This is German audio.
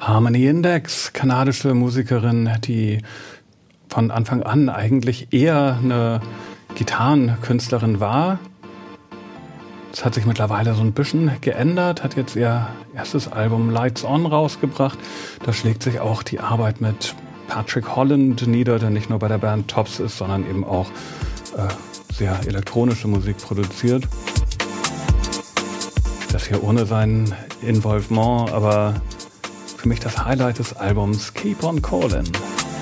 Harmony Index, kanadische Musikerin, die von Anfang an eigentlich eher eine Gitarrenkünstlerin war. Das hat sich mittlerweile so ein bisschen geändert, hat jetzt ihr erstes Album Lights On rausgebracht. Da schlägt sich auch die Arbeit mit Patrick Holland nieder, der nicht nur bei der Band Tops ist, sondern eben auch sehr elektronische Musik produziert. Das hier ohne sein Involvement, aber für mich das Highlight des Albums Keep on Callin'.